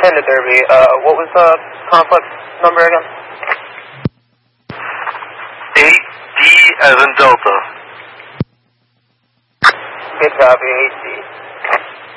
10 to Derby. What was the complex number again? 8D as in Delta. Good copy, 8D.